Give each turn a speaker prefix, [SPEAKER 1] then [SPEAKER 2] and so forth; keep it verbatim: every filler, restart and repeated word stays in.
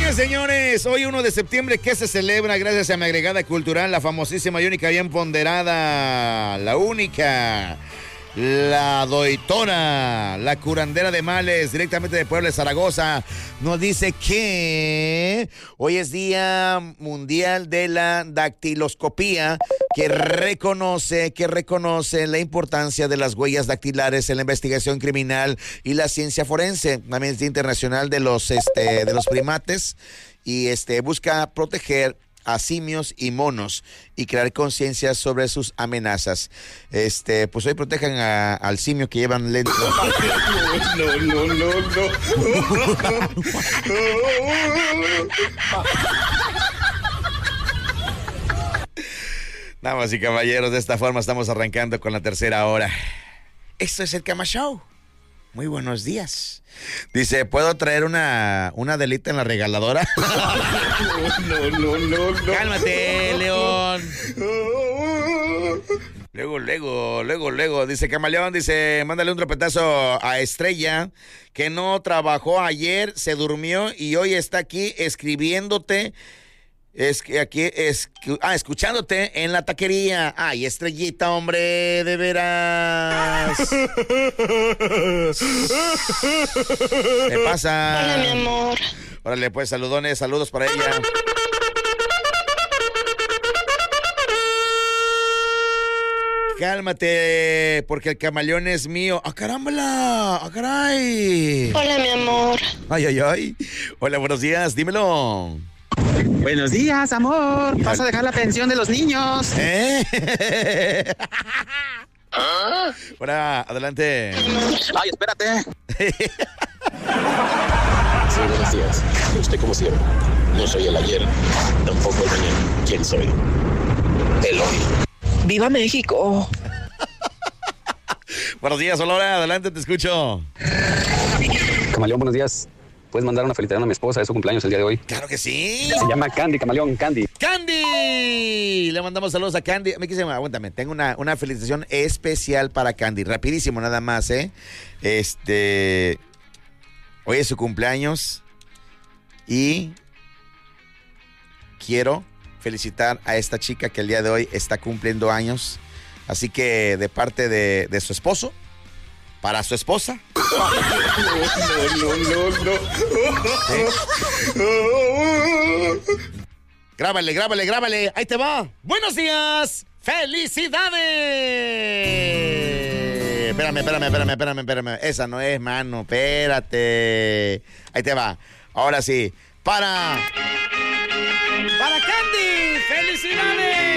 [SPEAKER 1] Señoras, señores, hoy uno de septiembre, ¿qué se celebra? Gracias a mi agregada cultural, la famosísima y única, bien ponderada, la única, la doitora, la curandera de males, directamente de Puebla de Zaragoza, nos dice que hoy es Día Mundial de la Dactiloscopía, que reconoce, que reconoce la importancia de las huellas dactilares en la investigación criminal y la ciencia forense. También es Día Internacional de los, este, de los primates, y este, busca proteger a simios y monos y crear conciencia sobre sus amenazas. Este, pues hoy protejan a, al simio que llevan lento.
[SPEAKER 2] No, no, no, no.
[SPEAKER 1] Damas y caballeros, de esta forma estamos arrancando con la tercera hora. Esto es el Cama Show. Muy buenos días. Dice, ¿puedo traer una, una delita en la regaladora?
[SPEAKER 2] No, no, no, no.
[SPEAKER 1] Cálmate, León. Luego, luego, luego, luego. Dice Camaleón, dice, mándale un tropetazo a Estrella, que no trabajó ayer, se durmió y hoy está aquí escribiéndote. Es que aquí, es, ah, escuchándote en la taquería. Ay, Estrellita, hombre, de veras. ¿Qué pasa?
[SPEAKER 3] Hola, mi amor.
[SPEAKER 1] Órale, pues, saludones, saludos para ella. Cálmate, porque el camaleón es mío. ¡Ah, carámbala! ¡Ah, caray!
[SPEAKER 3] Hola, mi amor.
[SPEAKER 1] Ay, ay, ay. Hola, buenos días, dímelo.
[SPEAKER 4] Buenos días, amor. Vas a dejar la pensión de los niños.
[SPEAKER 1] ¿Eh? Hola, adelante.
[SPEAKER 4] Ay, espérate.
[SPEAKER 5] Sí, buenos días. Usted como siempre. No soy el ayer, tampoco el mañana. ¿Quién soy? El hoy.
[SPEAKER 6] ¡Viva México!
[SPEAKER 1] Buenos días, hola, adelante, te escucho.
[SPEAKER 7] Camaleón, buenos días. ¿Puedes mandar una felicitación a mi esposa? Es su cumpleaños el día de hoy.
[SPEAKER 1] ¡Claro que sí!
[SPEAKER 7] Se llama Candy, Camaleón, Candy.
[SPEAKER 1] ¡Candy! Le mandamos saludos a Candy. Me quise, aguántame, tengo una, una felicitación especial para Candy. Rapidísimo, nada más, ¿eh? Este... Hoy es su cumpleaños y quiero felicitar a esta chica que el día de hoy está cumpliendo años. Así que de parte de, de su esposo, para su esposa.
[SPEAKER 2] No, no, no, no.
[SPEAKER 1] ¿Sí? Grábale, grábale, grábale. Ahí te va. Buenos días. ¡Felicidades! Espérame, espérame, espérame, espérame, espérame. Esa no es, mano. Espérate. Ahí te va. Ahora sí. Para... ¡Para Candy! ¡Felicidades!